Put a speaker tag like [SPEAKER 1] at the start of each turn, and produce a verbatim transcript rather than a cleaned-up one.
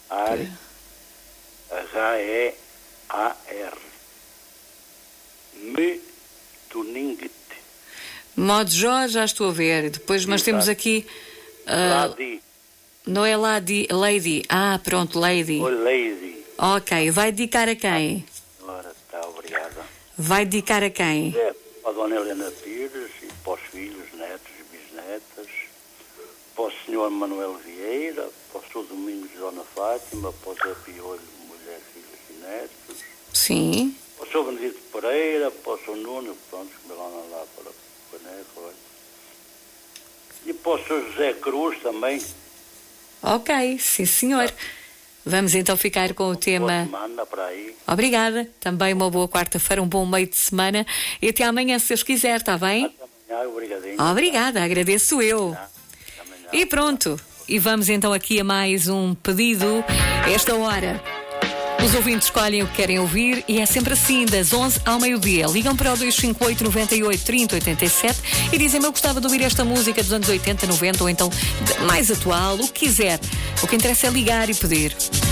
[SPEAKER 1] Ar, H E A R. Metoningite.
[SPEAKER 2] Modo Jó, já estou a ver. Depois, mas
[SPEAKER 1] Exato.
[SPEAKER 2] temos aqui.
[SPEAKER 1] Lá
[SPEAKER 2] Uh,
[SPEAKER 1] di.
[SPEAKER 2] não é Lady, Lady. Ah, pronto, Lady.
[SPEAKER 1] Ou Lady.
[SPEAKER 2] Ok, vai dedicar a quem?
[SPEAKER 1] Ora, está, obrigada.
[SPEAKER 2] Vai dedicar a quem?
[SPEAKER 1] É, para a Dona Helena Pires e para os filhos, netos e bisnetas, para o senhor Manuel Vieira, para o senhor Domingos de Dona Fátima, para o Zé Piolho, mulher, filhos e netos,
[SPEAKER 2] Sim.
[SPEAKER 1] para o senhor Benedito Pereira, para o senhor Nuno, pronto, que me lá lá para o Paneco, olha. E para o senhor José Cruz também.
[SPEAKER 2] Ok, sim senhor. Vamos então ficar com o tema.
[SPEAKER 1] Boa semana para aí.
[SPEAKER 2] Obrigada. Também uma boa quarta-feira, um bom meio de semana. E até amanhã, se Deus quiser, está bem?
[SPEAKER 1] Até amanhã, obrigadinho.
[SPEAKER 2] Obrigada, agradeço eu.
[SPEAKER 1] Até amanhã.
[SPEAKER 2] E pronto. E vamos então aqui a mais um pedido. Esta hora, os ouvintes escolhem o que querem ouvir e é sempre assim, das onze ao meio-dia. Ligam para o dois cinco oito, nove oito, trinta, oitenta e sete e dizem-me: eu gostava de ouvir esta música dos anos oitenta, noventa ou então mais atual, o que quiser. O que interessa é ligar e pedir.